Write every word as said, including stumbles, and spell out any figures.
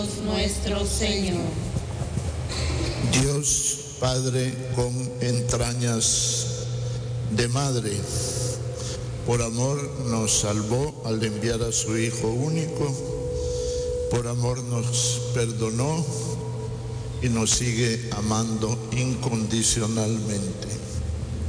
nuestro Señor. Dios Padre con entrañas de madre, por amor nos salvó al enviar a su Hijo único, por amor nos perdonó y nos sigue amando incondicionalmente.